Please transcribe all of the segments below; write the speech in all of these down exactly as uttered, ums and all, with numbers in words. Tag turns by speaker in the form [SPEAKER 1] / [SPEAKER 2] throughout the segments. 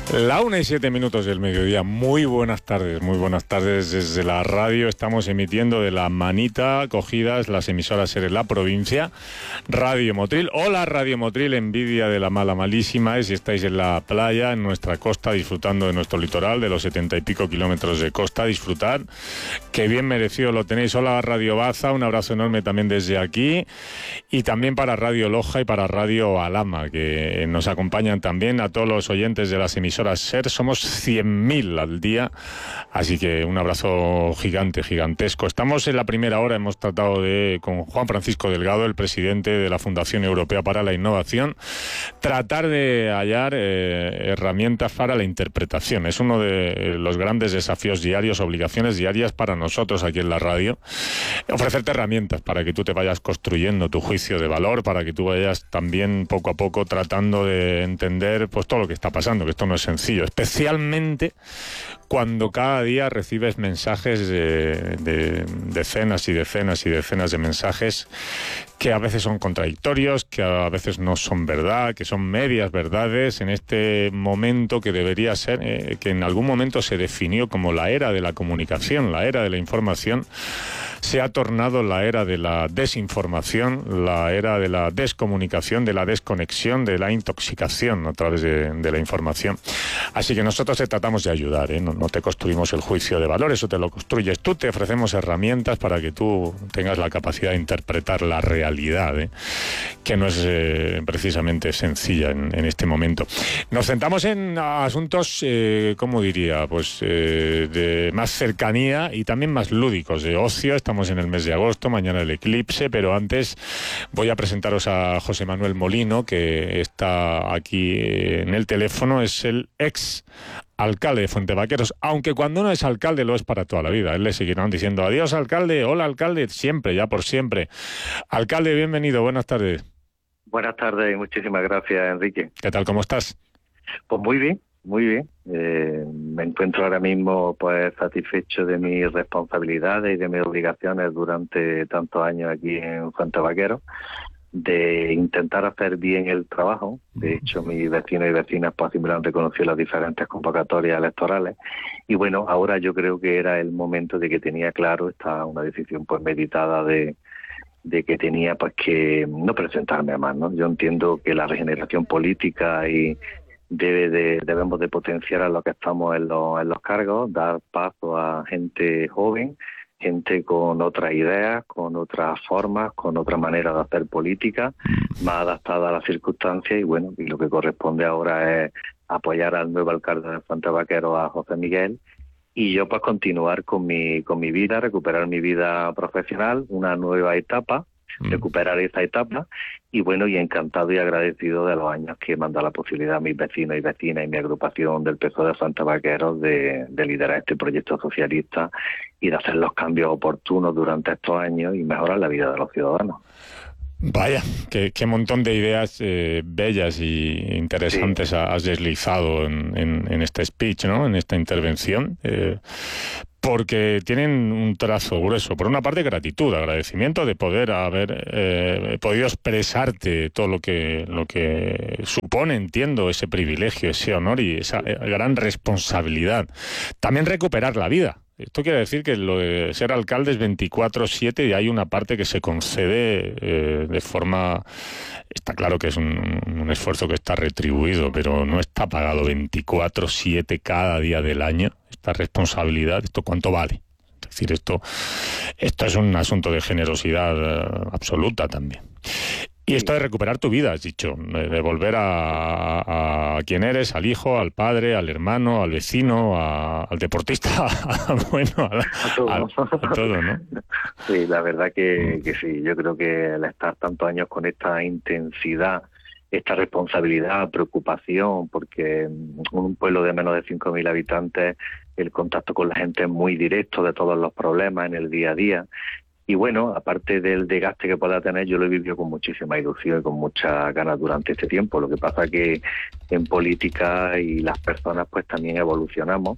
[SPEAKER 1] La una y siete minutos del mediodía. Muy buenas tardes, muy buenas tardes desde la radio. Estamos emitiendo de la manita cogidas las emisoras en la provincia. Radio Motril. Hola Radio Motril, envidia de la mala malísima. Si estáis en la playa, en nuestra costa, disfrutando de nuestro litoral, de los setenta y pico kilómetros de costa, disfrutar. Que bien merecido lo tenéis. Hola Radio Baza, un abrazo enorme también desde aquí. Y también para Radio Loja y para Radio Alama, que nos acompañan también, a todos los oyentes de las emisoras SER. Somos cien mil al día, así que un abrazo gigante, gigantesco. Estamos en la primera hora, hemos tratado de, con Juan Francisco Delgado, el presidente de la Fundación Europea para la Innovación, tratar de hallar eh, herramientas para la interpretación. Es uno de los grandes desafíos diarios, obligaciones diarias para nosotros aquí en la radio, ofrecerte herramientas para que tú te vayas construyendo tu juicio de valor, para que tú vayas también poco a poco tratando de entender pues todo lo que está pasando, que esto no es sencillo, especialmente cuando cada día recibes mensajes de, de decenas y decenas y decenas de mensajes que a veces son contradictorios, que a veces no son verdad, que son medias verdades en este momento que debería ser, eh, que en algún momento se definió como la era de la comunicación, la era de la información. Se ha tornado la era de la desinformación, la era de la descomunicación, de la desconexión, de la intoxicación a través de, de la información. Así que nosotros te tratamos de ayudar, ¿eh? No, no te construimos el juicio de valor, eso te lo construyes tú, te ofrecemos herramientas para que tú tengas la capacidad de interpretar la realidad, ¿eh? Que no es eh, precisamente sencilla en, en este momento. Nos centramos en asuntos, eh, ¿cómo diría? Pues eh, de más cercanía y también más lúdicos, de ocio. Estamos en el mes de agosto, mañana el eclipse, pero antes voy a presentaros a José Manuel Molino, que está aquí en el teléfono. Es el ex alcalde de Fuentevaqueros, aunque cuando uno es alcalde lo es para toda la vida. Él le seguirán diciendo adiós alcalde, hola alcalde, siempre, ya por siempre. Alcalde, bienvenido, buenas tardes.
[SPEAKER 2] Buenas tardes y muchísimas gracias, Enrique.
[SPEAKER 1] ¿Qué tal, cómo estás?
[SPEAKER 2] Pues muy bien, muy bien. Eh, me encuentro ahora mismo pues satisfecho de mis responsabilidades y de mis obligaciones durante tantos años aquí en Fuentevaqueros, de intentar hacer bien el trabajo. De hecho, mis vecinos y vecinas pues así me lo han reconocido en las diferentes convocatorias electorales. Y bueno, ahora yo creo que era el momento de que tenía claro, esta una decisión pues meditada de de que tenía pues que no presentarme a más, ¿no? Yo entiendo que la regeneración política y debe de, debemos de potenciar a los que estamos en los, en los cargos, dar paso a gente joven, gente con otras ideas, con otras formas, con otra manera de hacer política, más adaptada a las circunstancias. Y bueno, y lo que corresponde ahora es apoyar al nuevo alcalde de Fuentevaqueros, a José Miguel, y yo pues continuar con mi con mi vida, recuperar mi vida profesional, una nueva etapa, mm. recuperar esa etapa, y bueno, y encantado y agradecido de los años que me han dado la posibilidad a mis vecinos y vecinas y mi agrupación del P S O E de Fuentevaqueros de, de liderar este proyecto socialista y de hacer los cambios oportunos durante estos años y mejorar la vida de los ciudadanos.
[SPEAKER 1] Vaya, qué, qué montón de ideas eh, bellas y interesantes sí. has deslizado en, en, en este speech, ¿no? En esta intervención, eh, porque tienen un trazo grueso. Por una parte, gratitud, agradecimiento de poder haber eh, podido expresarte todo lo que lo que supone, entiendo, ese privilegio, ese honor y esa gran responsabilidad. También recuperar la vida. Esto quiere decir que lo de ser alcalde es veinticuatro siete y hay una parte que se concede eh, de forma... Está claro que es un, un esfuerzo que está retribuido, pero no está pagado veinticuatro siete cada día del año. Esta responsabilidad, ¿esto cuánto vale? Es decir, esto, esto es un asunto de generosidad uh, absoluta también. Y esto de recuperar tu vida, has dicho, de volver a, a, a quien eres, al hijo, al padre, al hermano, al vecino, a, al deportista, a, bueno, a,
[SPEAKER 2] a, todo.
[SPEAKER 1] A, a todo, ¿no?
[SPEAKER 2] Sí, la verdad que, que sí, yo creo que al estar tantos años con esta intensidad, esta responsabilidad, preocupación, porque en un pueblo de menos de cinco mil habitantes, el contacto con la gente es muy directo de todos los problemas en el día a día. Y bueno, aparte del desgaste que pueda tener, yo lo he vivido con muchísima ilusión y con muchas ganas durante este tiempo. Lo que pasa es que en política y las personas pues también evolucionamos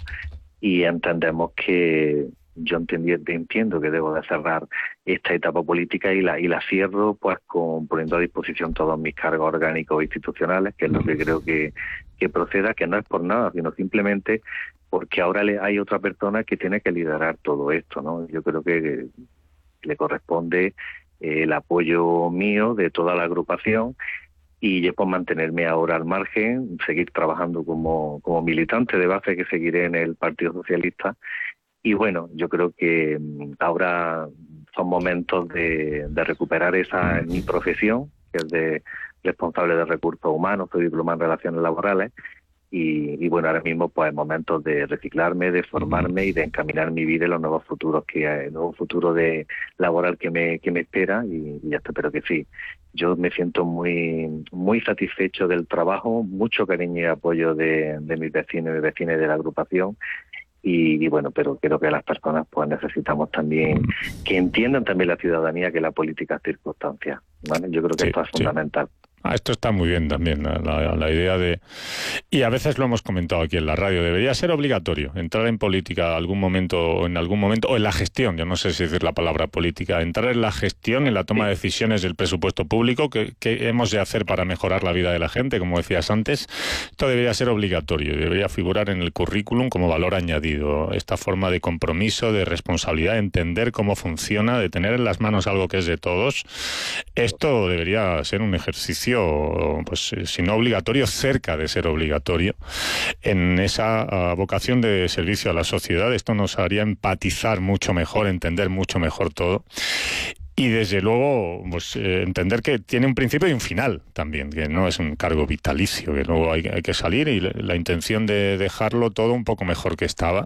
[SPEAKER 2] y entendemos que yo entendí, entiendo que debo de cerrar esta etapa política y la y la cierro pues con poniendo a disposición todos mis cargos orgánicos institucionales, que es lo que creo que, que proceda, que no es por nada, sino simplemente porque ahora le, hay otra persona que tiene que liderar todo esto, ¿no? Yo creo que le corresponde eh, el apoyo mío de toda la agrupación y yo pues mantenerme ahora al margen, seguir trabajando como, como militante de base que seguiré en el Partido Socialista. Y bueno, yo creo que ahora son momentos de, de recuperar esa mi profesión, que es de responsable de recursos humanos, soy diplomado en relaciones laborales, y, y bueno, ahora mismo pues momentos de reciclarme, de formarme y de encaminar mi vida en los nuevos futuros que hay, el nuevo futuro de laboral que me que me espera y, y ya está. Pero que sí, yo me siento muy muy satisfecho del trabajo, mucho cariño y apoyo de, de mis vecinos y vecinas de la agrupación. Y, y bueno, pero creo que las personas pues necesitamos también que entiendan también la ciudadanía que la política es circunstancia, ¿vale? Yo creo que
[SPEAKER 1] Sí,
[SPEAKER 2] esto es
[SPEAKER 1] sí.
[SPEAKER 2] fundamental.
[SPEAKER 1] Ah, esto está muy bien también, la, la, la idea de... Y a veces lo hemos comentado aquí en la radio, debería ser obligatorio entrar en política algún momento, o en algún momento, o en la gestión, yo no sé si decir la palabra política, entrar en la gestión, en la toma de decisiones del presupuesto público, que, que hemos de hacer para mejorar la vida de la gente, como decías antes. Esto debería ser obligatorio, debería figurar en el currículum como valor añadido, esta forma de compromiso, de responsabilidad, de entender cómo funciona, de tener en las manos algo que es de todos. Esto debería ser un ejercicio, pues si no obligatorio, cerca de ser obligatorio, en esa uh, vocación de servicio a la sociedad. Esto nos haría empatizar mucho mejor, entender mucho mejor todo. Y desde luego, pues eh, entender que tiene un principio y un final también, que no es un cargo vitalicio, que luego hay, hay que salir y la, la intención de dejarlo todo un poco mejor que estaba.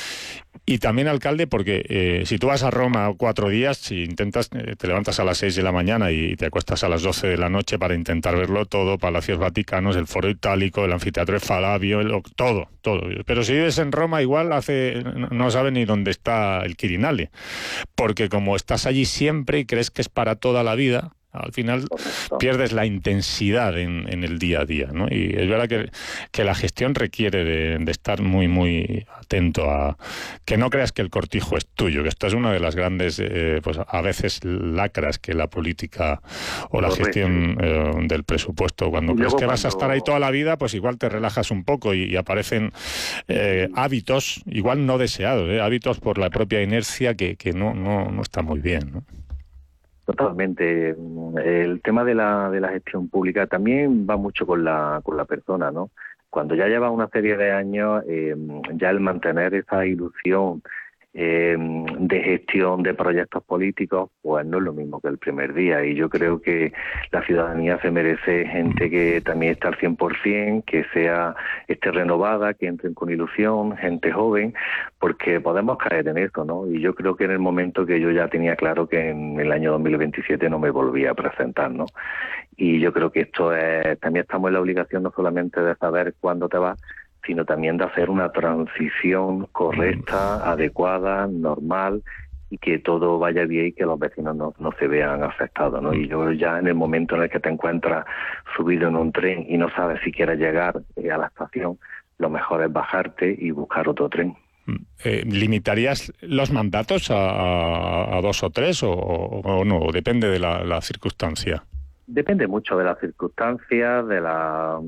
[SPEAKER 1] Y también, alcalde, porque eh, si tú vas a Roma cuatro días, si intentas, eh, te levantas a las seis de la mañana y te acuestas a las doce de la noche para intentar verlo todo, Palacios Vaticanos, el Foro Itálico, el Anfiteatro de Flavio, el, todo, todo. Pero si vives en Roma, igual hace no sabes ni dónde está el Quirinale, porque como estás allí siempre y crees que es para toda la vida, al final pierdes la intensidad en, en el día a día, ¿no? Y es verdad que, que la gestión requiere de, de estar muy, muy atento a que no creas que el cortijo es tuyo, que esta es una de las grandes, eh, pues a veces lacras que la política o la gestión eh, del presupuesto, cuando crees que vas a estar ahí toda la vida, pues igual te relajas un poco y, y aparecen eh, hábitos, igual no deseados, eh, hábitos por la propia inercia que, que no, no, no está muy bien, ¿no?
[SPEAKER 2] Totalmente. El tema de la de la gestión pública también va mucho con la con la persona, ¿no? Cuando ya lleva una serie de años, eh, ya el mantener esa ilusión eh, de gestión de proyectos políticos, pues no es lo mismo que el primer día. Y yo creo que la ciudadanía se merece gente que también esté al cien por ciento, que sea esté renovada, que entren con ilusión, gente joven, porque podemos caer en esto, ¿no? Y yo creo que en el momento que yo ya tenía claro que en el año dos mil veintisiete no me volvía a presentar, ¿no? Y yo creo que esto es, también estamos en la obligación no solamente de saber cuándo te vas, sino también de hacer una transición correcta, adecuada, normal, y que todo vaya bien y que los vecinos no, no se vean afectados, ¿no? Y yo ya en el momento en el que te encuentras subido en un tren y no sabes si quieres llegar eh, a la estación, lo mejor es bajarte y buscar otro tren.
[SPEAKER 1] Eh, ¿Limitarías los mandatos a, a, a dos o tres o, o no? Depende de la, la circunstancia.
[SPEAKER 2] Depende mucho de las circunstancias, de la